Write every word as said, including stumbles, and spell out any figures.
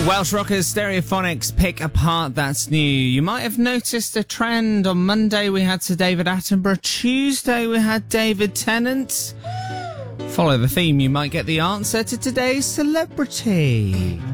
Welsh rockers Stereophonics, Pick Apart That's New. You might have noticed a trend. On Monday we had Sir David Attenborough. Tuesday we had David Tennant. Follow the theme, you might get the answer to today's celebrity.